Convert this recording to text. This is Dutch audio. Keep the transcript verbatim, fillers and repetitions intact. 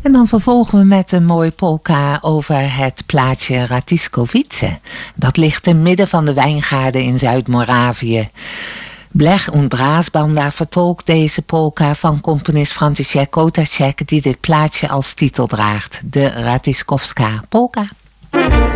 En dan vervolgen we met een mooi polka over het plaatsje Ratiskovice. Dat ligt te midden van de wijngaarden in Zuid-Moravië. Blech und Braasbanda vertolkt deze polka van componist František Kotaček, die dit plaatsje als titel draagt. De Ratiskovska polka.